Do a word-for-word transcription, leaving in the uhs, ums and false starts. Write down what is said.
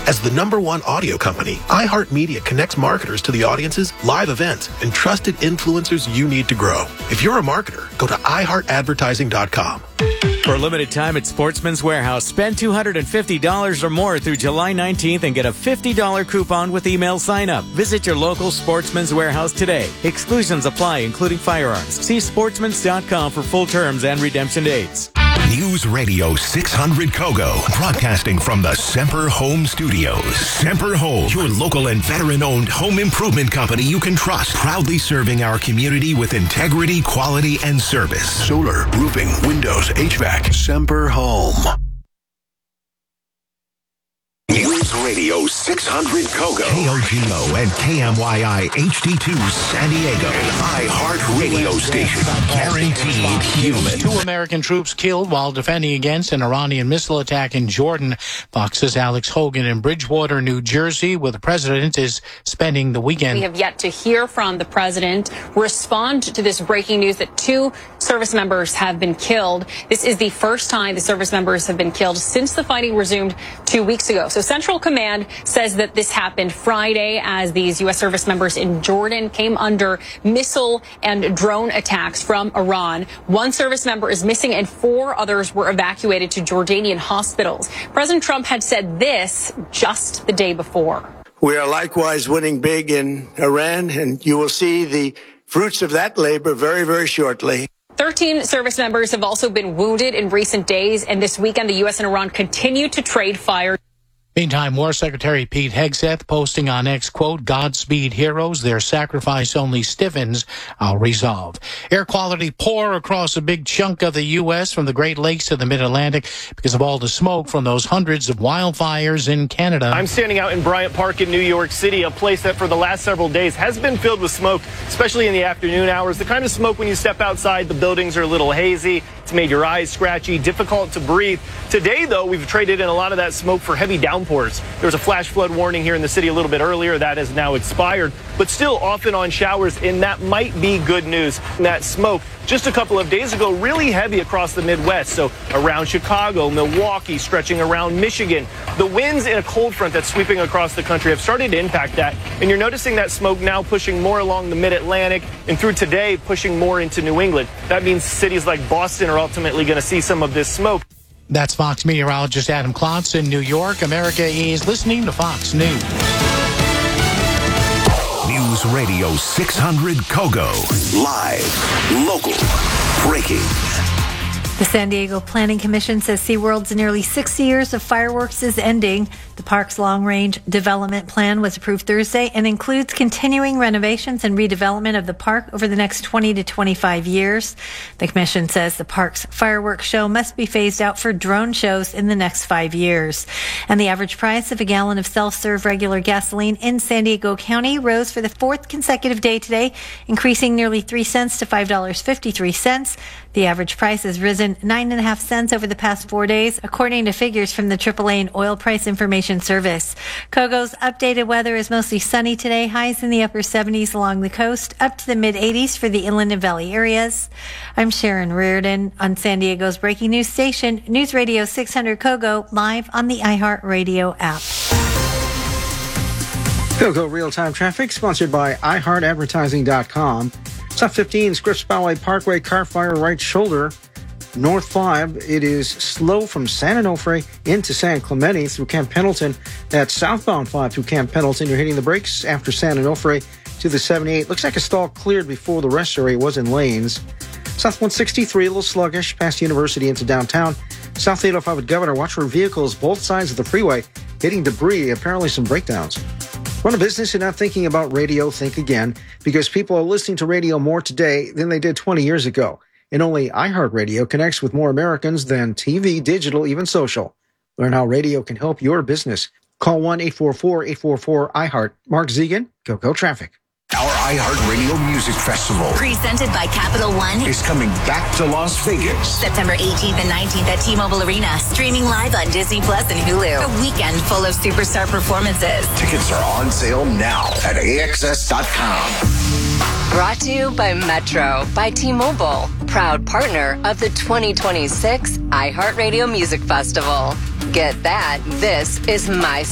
As the number one audio company, iHeartMedia connects marketers to the audiences, live events, and trusted influencers you need to grow. If you're a marketer, go to i heart advertising dot com. For a limited time at Sportsman's Warehouse, spend two hundred fifty dollars or more through July nineteenth and get a fifty dollars coupon with email sign-up. Visit your local Sportsman's Warehouse today. Exclusions apply, including firearms. See sportsmans dot com for full terms and redemption dates. News Radio six hundred Kogo, broadcasting from the Semper Home Studios. Semper Home, your local and veteran-owned home improvement company you can trust. Proudly serving our community with integrity, quality, and service. Solar, roofing, windows, H V A C. Semper Home. News Radio six hundred Kogo, K O G O and K M Y I H D two San Diego, iHeart Radio station, guaranteed human. Two American troops killed while defending against an Iranian missile attack in Jordan. Fox's Alex Hogan in Bridgewater, New Jersey, where the president is spending the weekend. We have yet to hear from the president respond to this breaking news that two service members have been killed. This is the first time the service members have been killed since the fighting resumed two weeks ago. So Central Command says that this happened Friday as these U S service members in Jordan came under missile and drone attacks from Iran. One service member is missing and four others were evacuated to Jordanian hospitals. President Trump had said this just the day before. We are likewise winning big in Iran, and you will see the fruits of that labor very, very shortly. thirteen service members have also been wounded in recent days, and this weekend the U S and Iran continue to trade fire. Meantime, War Secretary Pete Hegseth posting on X, quote, Godspeed heroes, their sacrifice only stiffens our resolve. Air quality poor across a big chunk of the U S from the Great Lakes to the Mid-Atlantic because of all the smoke from those hundreds of wildfires in Canada. I'm standing out in Bryant Park in New York City, a place that for the last several days has been filled with smoke, especially in the afternoon hours. The kind of smoke when you step outside, the buildings are a little hazy. It's made your eyes scratchy, difficult to breathe. Today, though, we've traded in a lot of that smoke for heavy downpours. There was a flash flood warning here in the city a little bit earlier. That has now expired, but still often on showers, and that might be good news. That smoke just a couple of days ago really heavy across the Midwest, so around Chicago, Milwaukee, stretching around Michigan. The winds in a cold front that's sweeping across the country have started to impact that, and you're noticing that smoke now pushing more along the Mid-Atlantic, and through today pushing more into New England. That means cities like Boston are ultimately going to see some of this smoke. That's Fox meteorologist Adam Klotz in New York. America is listening to Fox News. News Radio six hundred Kogo, live, local, breaking. The San Diego Planning Commission says SeaWorld's nearly sixty years of fireworks is ending. The park's long-range development plan was approved Thursday and includes continuing renovations and redevelopment of the park over the next twenty to twenty-five years. The commission says the park's fireworks show must be phased out for drone shows in the next five years. And the average price of a gallon of self-serve regular gasoline in San Diego County rose for the fourth consecutive day today, increasing nearly three cents to five dollars and fifty-three cents. The average price has risen nine and a half cents over the past four days, according to figures from the triple A and Oil Price Information Service. Kogo's updated weather is mostly sunny today, highs in the upper seventies along the coast, up to the mid eighties for the inland and valley areas. I'm Sharon Reardon on San Diego's breaking news station, News Radio six hundred Kogo, live on the iHeart Radio app. Kogo real-time traffic, sponsored by i heart advertising dot com. South fifteen, Scripps Ballway Parkway, car fire right shoulder. North five, it is slow from San Onofre into San Clemente through Camp Pendleton. That's southbound five through Camp Pendleton. You're hitting the brakes after San Onofre to the seventy-eight. Looks like a stall cleared before the rest area was in lanes. South one sixty-three, a little sluggish past University into downtown. South eight oh five at Governor, watch for vehicles both sides of the freeway hitting debris, apparently some breakdowns. Run a business and not thinking about radio? Think again, because people are listening to radio more today than they did twenty years ago. And only iHeartRadio connects with more Americans than T V, digital, even social. Learn how radio can help your business. Call one eight four four, eight four four, I heart. Mark Zegan, Go-Go Traffic. Our iHeartRadio Music Festival, presented by Capital One, is coming back to Las Vegas. September eighteenth and nineteenth at T-Mobile Arena. Streaming live on Disney Plus and Hulu. A weekend full of superstar performances. Tickets are on sale now at A X S dot com. Brought to you by Metro by T-Mobile, proud partner of the twenty twenty-six iHeartRadio Music Festival. Get that. This is my